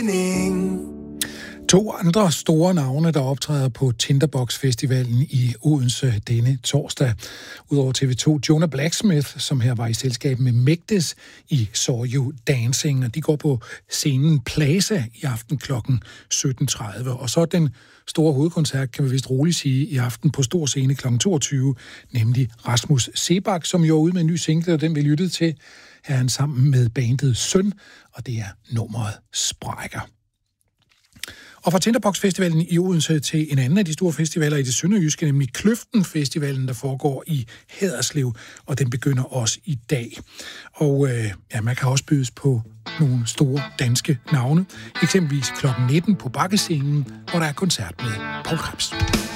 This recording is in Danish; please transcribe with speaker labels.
Speaker 1: To andre store navne, der optræder på Tinderbox Festivalen i Odense denne torsdag. Udover TV2, Jonah Blacksmith, som her var i selskab med Mægdes i Saw You Dancing, og de går på scenen Plaza i aften kl. 17.30. Og så den store hovedkoncert, kan vi vist roligt sige, i aften på stor scene kl. 22, nemlig Rasmus Seebach, som jo er ude med en ny single, og den vi lyttede til. Her er han sammen med bandet Søn, og det er nummeret Sprækker. Og fra Tinderbox Festivalen i Odense til en anden af de store festivaler i det sønderjyske, nemlig Kløften Festivalen, der foregår i Haderslev, og den begynder også i dag. Og man kan også bydes på nogle store danske navne, eksempelvis kl. 19 på Bakkescenen, hvor der er koncert med Poul Krebs.